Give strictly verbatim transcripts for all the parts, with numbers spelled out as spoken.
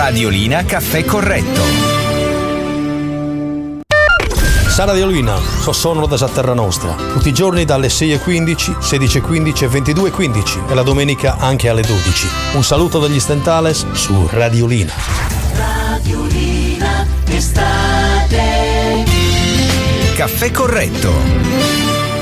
Radiolina Caffè Corretto. Sara Radiolina, sono da Terra Nostra, tutti i giorni dalle sei e quindici, sedici e quindici e ventidue e quindici e la domenica anche alle dodici. Un saluto dagli Stentales su Radiolina. Radiolina estate. Caffè Corretto.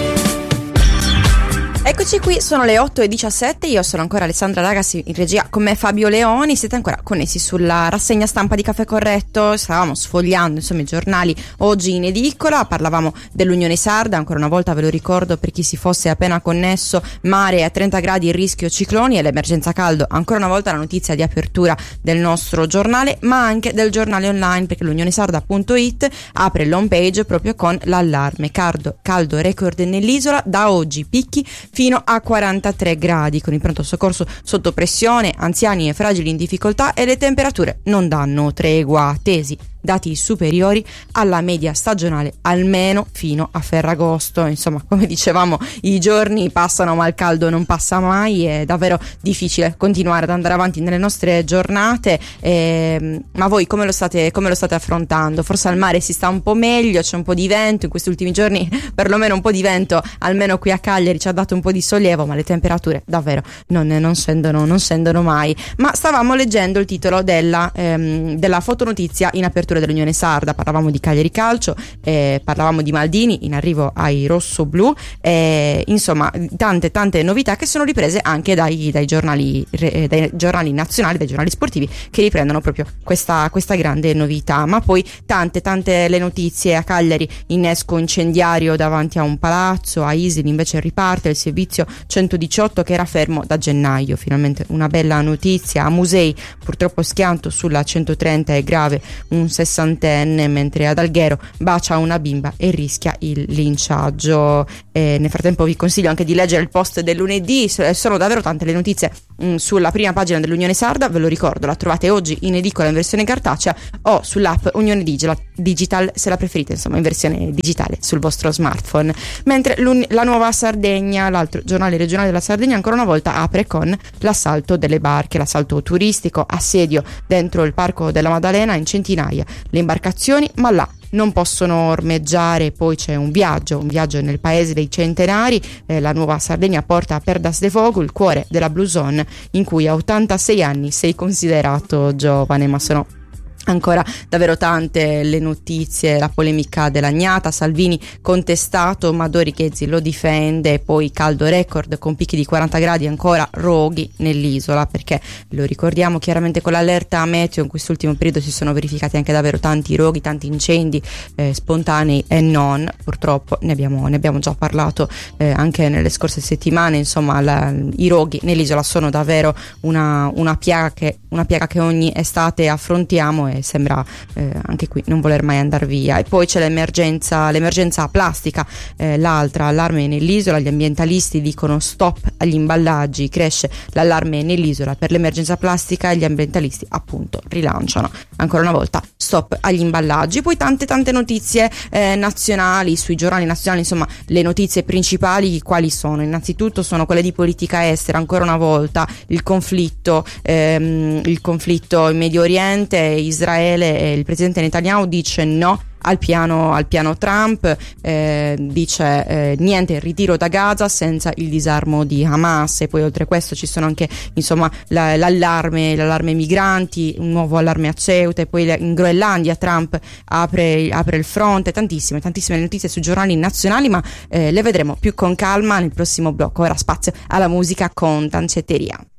Eccoci qui, sono le otto e diciassette, io sono ancora Alessandra Ragassi, in regia con me Fabio Leoni, siete ancora connessi sulla rassegna stampa di Caffè Corretto, stavamo sfogliando insomma i giornali oggi in edicola, parlavamo dell'Unione Sarda, ancora una volta ve lo ricordo per chi si fosse appena connesso, mare a trenta gradi, il rischio cicloni e l'emergenza caldo, ancora una volta la notizia di apertura del nostro giornale, ma anche del giornale online, perché l'unionesarda punto it apre l'home page proprio con l'allarme caldo, caldo record nell'isola, da oggi picchi fino a quarantatré gradi, con il pronto soccorso sotto pressione, anziani e fragili in difficoltà e le temperature non danno tregua, tesi dati superiori alla media stagionale almeno fino a Ferragosto. Insomma, come dicevamo, i giorni passano ma il caldo non passa mai, è davvero difficile continuare ad andare avanti nelle nostre giornate, eh, ma voi come lo state come lo state affrontando? Forse al mare si sta un po' meglio, c'è un po' di vento in questi ultimi giorni, perlomeno un po' di vento almeno qui a Cagliari ci ha dato un po' di sollievo, ma le temperature davvero non, non scendono non scendono mai. Ma stavamo leggendo il titolo della, ehm, della fotonotizia in apertura dell'Unione Sarda, parlavamo di Cagliari Calcio, eh, parlavamo di Maldini in arrivo ai rossoblù, eh, insomma tante tante novità che sono riprese anche dai, dai, giornali, eh, dai giornali nazionali, dai giornali sportivi che riprendono proprio questa, questa grande novità. Ma poi tante tante le notizie: a Cagliari innesco incendiario davanti a un palazzo, a Isili invece riparte il servizio centodiciotto che era fermo da gennaio, finalmente una bella notizia. A Musei purtroppo schianto sulla centotrenta, è grave un sessantenne, mentre ad Alghero bacia una bimba e rischia il linciaggio. Eh, nel frattempo vi consiglio anche di leggere il post del lunedì, sono davvero tante le notizie mh, sulla prima pagina dell'Unione Sarda, ve lo ricordo, la trovate oggi in edicola in versione cartacea o sull'app Unione Digital se la preferite, insomma in versione digitale sul vostro smartphone. Mentre la Nuova Sardegna, l'altro giornale regionale della Sardegna, ancora una volta apre con l'assalto delle barche, l'assalto turistico, assedio dentro il Parco della Maddalena, in centinaia le imbarcazioni, ma là non possono ormeggiare. Poi c'è un viaggio, un viaggio nel paese dei centenari, eh, la Nuova Sardegna porta a Perdas de Fogo, il cuore della Blue Zone, in cui a ottantasei anni sei considerato giovane. Ma sono ancora davvero tante le notizie, la polemica dell'Agnata, Salvini contestato ma Dori Ghezzi lo difende, poi caldo record con picchi di quaranta gradi, ancora roghi nell'isola, perché lo ricordiamo chiaramente con l'allerta meteo in quest'ultimo periodo si sono verificati anche davvero tanti roghi, tanti incendi eh, spontanei e non, purtroppo ne abbiamo, ne abbiamo già parlato eh, anche nelle scorse settimane. Insomma la, i roghi nell'isola sono davvero una, una piaga che una piaga che ogni estate affrontiamo e sembra eh, anche qui non voler mai andare via. E poi c'è l'emergenza l'emergenza plastica, eh, l'altra allarme nell'isola, gli ambientalisti dicono stop agli imballaggi, cresce l'allarme nell'isola per l'emergenza plastica e gli ambientalisti appunto rilanciano ancora una volta stop agli imballaggi. Poi tante tante notizie eh, nazionali sui giornali nazionali, insomma le notizie principali quali sono? Innanzitutto sono quelle di politica estera, ancora una volta il conflitto ehm, il conflitto in Medio Oriente, Israele, e il presidente Netanyahu dice no al piano, al piano Trump, eh, dice eh, niente ritiro da Gaza senza il disarmo di Hamas. E poi oltre a questo ci sono anche insomma la, l'allarme l'allarme migranti, un nuovo allarme a Ceuta, e poi in Groenlandia Trump apre, apre il fronte, tantissime tantissime notizie sui giornali nazionali, ma eh, le vedremo più con calma nel prossimo blocco. Ora spazio alla musica con Tancetteria.